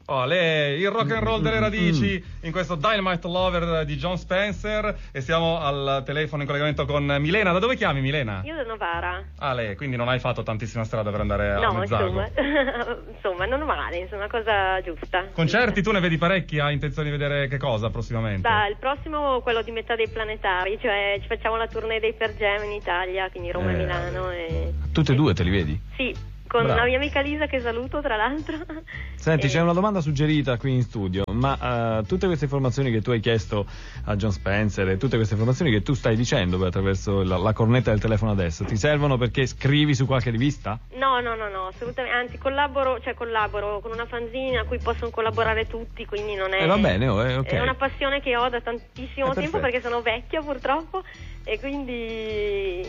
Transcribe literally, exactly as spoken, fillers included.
Oh, le, il rock and roll delle radici Mm. in questo Dynamite Lover di Jon Spencer, e siamo al telefono in collegamento con Milena. Da dove chiami, Milena? Io da Novara. Ah, lei, quindi non hai fatto tantissima strada per andare a No, Mezzago. insomma, insomma, non male, insomma, una cosa giusta. Concerti, tu ne vedi parecchi? Hai intenzione di vedere che cosa prossimamente? Da, il prossimo quello di Metà dei Planetari, cioè ci facciamo la tournée dei Per Jam in Italia, quindi Roma e Eh, Milano. E... Tutte e due te li vedi? Sì, con Bravo. la mia amica Lisa che saluto tra l'altro. Senti, E- c'è una domanda suggerita qui in studio, ma uh, tutte queste informazioni che tu hai chiesto a Jon Spencer e tutte queste informazioni che tu stai dicendo attraverso la, la cornetta del telefono adesso, ti servono perché scrivi su qualche rivista? No, no, no, no, assolutamente, anzi collaboro, cioè collaboro con una fanzine a cui possono collaborare tutti, quindi non è... Eh, va bene, oh, eh, ok. È una passione che ho da tantissimo Eh, tempo perfetto. perché sono vecchia purtroppo e quindi